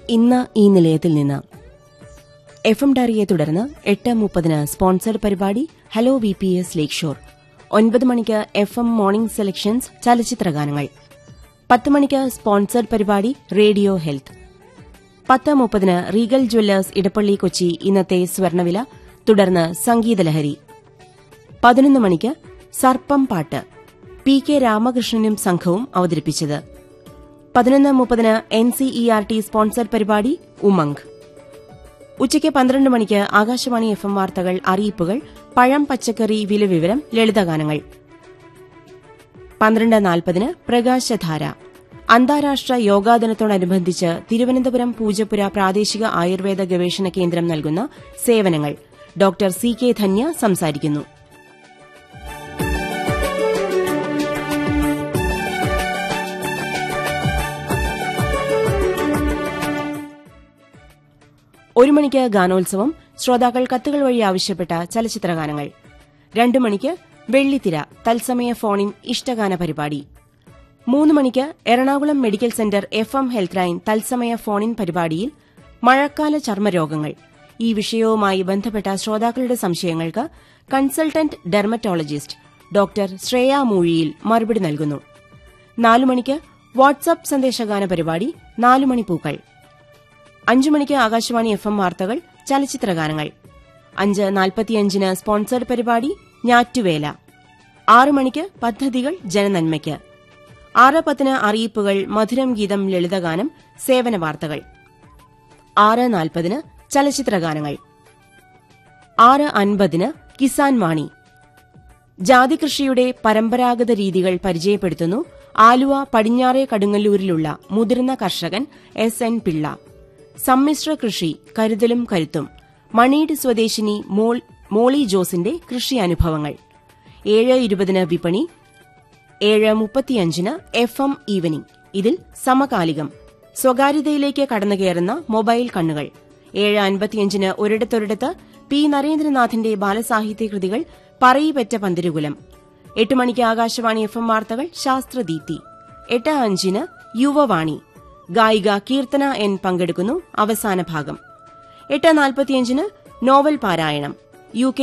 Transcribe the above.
ഇന്ന് ഈ നിലയത്തിൽ നിന്ന് FM ഡയറിയെ തുടർന്ന് 8:30 സ്പോൺസർഡ് പരിപാടി ഹലോ VPS ലേക്ക് ഷോർ. 9 മണിക്ക് FM മോർണിംഗ് സെലക്ഷൻസ് ചലച്ചിത്രഗാനങ്ങൾ. 10 മണിക്ക് സ്പോൺസർഡ് പരിപാടി radio health. 10:30 Regal Jewellers Edappally Kochi ഇന്നത്തെ സ്വർണ്ണവില, തുടർന്ന് സംഗീതലഹരി. 11 മണിക്ക് സർപ്പം പാട്ട് PK രാമകൃഷ്ണനും സംഘവും അവതരിപ്പിച്ചത്. 11:30 NCERT സ്പോൺസർഡ് പരിപാടി ഉമംഗ്. ഉച്ചയ്ക്ക് 12 മണിക്ക് ആകാശവാണി FM വാർത്തകൾ, അറിയിപ്പുകൾ, പഴം പച്ചക്കറി വില വിവരം, ലളിതഗാനങ്ങൾ. 12:40 പ്രകാശധാര. അന്താരാഷ്ട്ര യോഗാ ദിനത്തോടനുബന്ധിച്ച് തിരുവനന്തപുരം പൂജപ്പുര പ്രാദേശിക ആയുർവേദ ഗവേഷണ കേന്ദ്രം നൽകുന്ന സേവനങ്ങൾ. ഡോക്ടർ CK ധന്യ സംസാരിക്കുന്നു. ഒരു മണിക്ക് ഗാനോത്സവം, ശ്രോതാക്കൾ കത്തുകൾ വഴി ആവശ്യപ്പെട്ട ചലച്ചിത്രഗാനങ്ങൾ. 2 മണിക്ക് വെള്ളിത്തിര തത്സമയ ഫോണിൻ ഇഷ്ടഗാന പരിപാടി. 3 മണിക്ക് Ernakulam medical centre FM health line തത്സമയ ഫോണിൻ പരിപാടിയിൽ മഴക്കാല ചർമ്മരോഗങ്ങൾ, ഈ വിഷയവുമായി ബന്ധപ്പെട്ട ശ്രോതാക്കളുടെ സംശയങ്ങൾക്ക് കൺസൾട്ടന്റ് ഡെർമറ്റോളജിസ്റ്റ് ഡോക്ടർ ശ്രേയ മൂഴിയിൽ മറുപടി നൽകുന്നു. 4 മണിക്ക് വാട്സ്ആപ്പ് സന്ദേശഗാന പരിപാടി 4 മണിപ്പൂക്കൾ. 5 മണിക്ക് ആകാശവാണി FM വാർത്തകൾ, ചലച്ചിത്രഗാനങ്ങൾ. 5:45 സ്പോൺസർഡ് പരിപാടി ഞാറ്റുവേല. 6 മണിക്ക് പദ്ധതികൾ ജനനന്മയ്ക്ക്. 6:10 അറിയിപ്പുകൾ, മധുരം ഗീതം, ലളിതഗാനം, സേവന വാർത്തകൾ. 6:40 ചലച്ചിത്രഗാനങ്ങൾ. 6:50 കിസാൻ വാണി. ജാതികൃഷിയുടെ പരമ്പരാഗത രീതികൾ പരിചയപ്പെടുത്തുന്നു ആലുവ പടിഞ്ഞാറേ കടുങ്ങല്ലൂരിലുള്ള മുതിർന്ന കർഷകൻ SN പിള്ള. സമ്മിശ്ര കൃഷി, കരുതലും കരുത്തും, മണീട് സ്വദേശിനി മോളി ജോസിന്റെ കൃഷി അനുഭവങ്ങൾ. 7:20 വിപണി. 7:35 FM ഈവനിംഗ്. ഇതിൽ സമകാലികം, സ്വകാര്യതയിലേക്ക് കടന്നുകയറുന്ന മൊബൈൽ കണ്ണുകൾ. 7:55 ഒരിടത്തൊരിടത്ത് P. നരേന്ദ്രനാഥിന്റെ ബാലസാഹിത്യ കൃതികൾ പറയിപെറ്റ പന്തിരുകുലം. 8 മണിക്ക് ആകാശവാണി FM വാർത്തകൾ, ശാസ്ത്രദീപ്തി. 8:05 യുവവാണി. ഗായിക കീർത്തന N പങ്കെടുക്കുന്നു. അവസാന ഭാഗം. 8:45 നോവൽ പാരായണം. UK